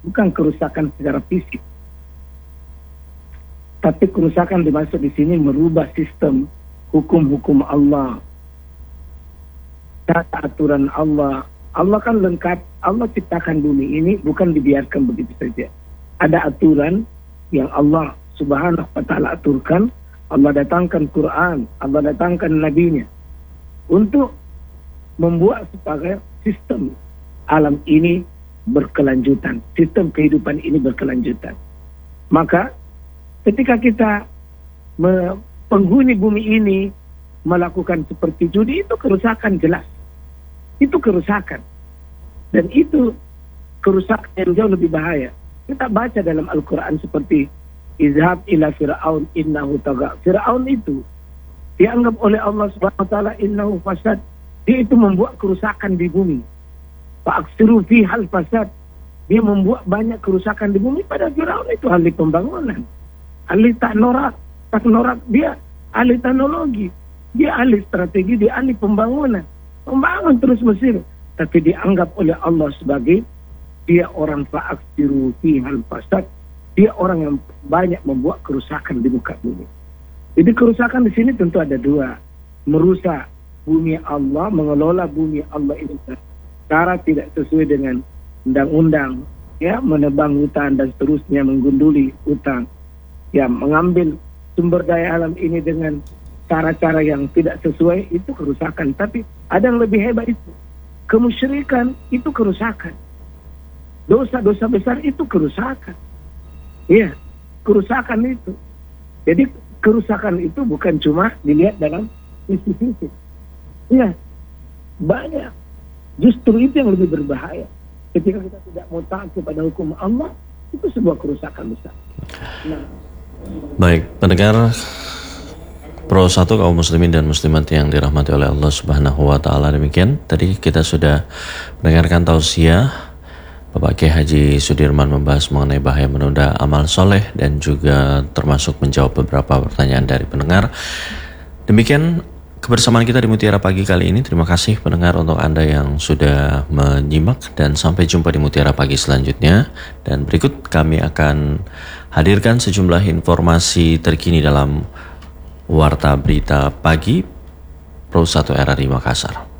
bukan kerusakan secara fisik. Tapi kerusakan dimaksud di sini merubah sistem hukum-hukum Allah, tata aturan Allah. Allah kan lengkap. Allah ciptakan bumi ini bukan dibiarkan begitu saja. Ada aturan yang Allah Subhanahu wa ta'ala aturkan. Allah datangkan Quran, Allah datangkan Nabi-Nya untuk membuat supaya sistem alam ini berkelanjutan, sistem kehidupan ini berkelanjutan. Maka ketika kita penghuni bumi ini melakukan seperti judi, itu kerusakan jelas. Itu kerusakan. Dan itu kerusakan yang jauh lebih bahaya. Kita baca dalam Al-Quran seperti izhab ila fir'aun innahu tagha. Fir'aun itu dianggap oleh Allah Subhanahu wa taala innahu fasad. Dia itu membuat kerusakan di bumi. Fa'aksiru fihal fasad. Dia membuat banyak kerusakan di bumi. Pada Fir'aun itu ahli pembangunan, ahli teknorat, dia ahli teknologi, dia ahli strategi, dia ahli pembangunan, membangun terus Mesir. Tapi dianggap oleh Allah sebagai dia orang fa'aksiru fihal fasad. Dia orang yang banyak membuat kerusakan di muka bumi. Jadi kerusakan di sini tentu ada dua. Merusak bumi Allah, mengelola bumi Allah ini secara tidak sesuai dengan undang-undang, ya, menebang hutan dan seterusnya, menggunduli hutan, ya, mengambil sumber daya alam ini dengan cara-cara yang tidak sesuai, itu kerusakan. Tapi ada yang lebih hebat itu. Kemusyrikan itu kerusakan. Dosa-dosa besar itu kerusakan. Iya, kerusakan itu. Jadi kerusakan itu bukan cuma dilihat dalam sisi fisik. Iya, banyak. Justru itu yang lebih berbahaya. Ketika kita tidak mau taat kepada hukum Allah, itu sebuah kerusakan besar. Nah, baik, pendengar Pro 1 kaum muslimin dan muslimat yang dirahmati oleh Allah Subhanahu wa taala, demikian tadi kita sudah mendengarkan tausiah Bapak Kiai Haji Sudirman membahas mengenai bahaya menunda amal soleh dan juga termasuk menjawab beberapa pertanyaan dari pendengar. Demikian kebersamaan kita di Mutiara Pagi kali ini. Terima kasih pendengar untuk Anda yang sudah menyimak, dan sampai jumpa di Mutiara Pagi selanjutnya. Dan berikut kami akan hadirkan sejumlah informasi terkini dalam Warta Berita Pagi Pro 1 RRI Makassar.